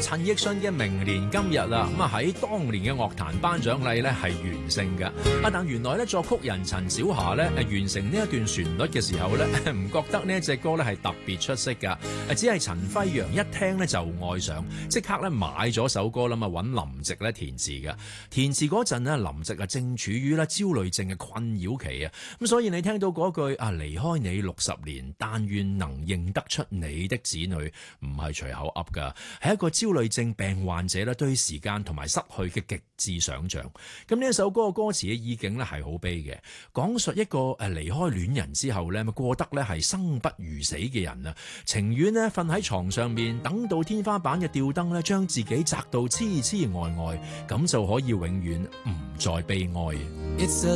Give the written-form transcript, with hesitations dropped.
陳奕迅嘅《明年今日》啦，咁啊喺當年嘅樂壇頒獎禮咧係完勝嘅。但原來咧作曲人陳小霞咧完成呢一段旋律嘅時候咧，唔覺得呢一隻歌咧係特別出色㗎，只係陳輝陽一聽咧就愛上，即刻咧買咗首歌啦嘛，揾林夕咧填詞嘅。填詞嗰陣咧，林夕正處於咧焦慮症嘅困擾期啊，咁所以你聽到嗰句離開你60年，但願能認得出你的子女，唔係隨口噏㗎，係一個焦慮症病患者咧對時間同埋失去嘅極致想像。咁呢一首歌嘅歌詞嘅意境咧係好悲嘅，講述一個離開戀人之後咧，過得咧係生不如死嘅人啊，情願咧瞓喺床上面，等到天花板嘅吊燈咧將自己擲到痴痴呆呆，咁就可以永遠唔再悲哀。